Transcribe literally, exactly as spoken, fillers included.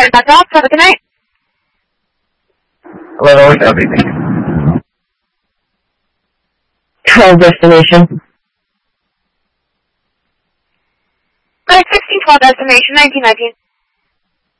Alright, that's all. Have a good night. eleven one copy. Thank you. Call destination. Alright, sixteen twelve destination, nineteen nineteen.